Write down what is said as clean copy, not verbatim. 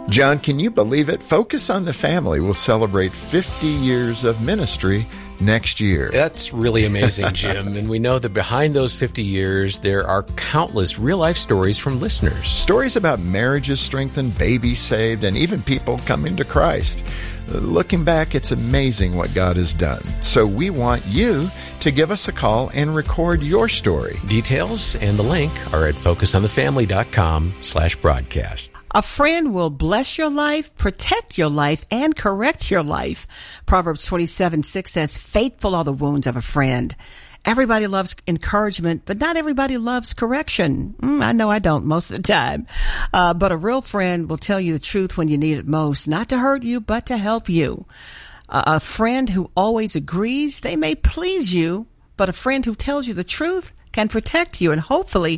John, can you believe it? Focus on the Family will celebrate 50 years of ministry next year. That's really amazing, Jim. And we know that behind those 50 years, there are countless real-life stories from listeners. Stories about marriages strengthened, babies saved, and even people coming to Christ. Looking back, it's amazing what God has done. So we want you to give us a call and record your story. Details and the link are at focusonthefamily.com/broadcast. A friend will bless your life, protect your life, and correct your life. Proverbs 27:6 says, "Faithful are the wounds of a friend." Everybody loves encouragement, but not everybody loves correction. I know I don't most of the time. But a real friend will tell you the truth when you need it most, not to hurt you, but to help you. A friend who always agrees, they may please you, but a friend who tells you the truth can protect you and hopefully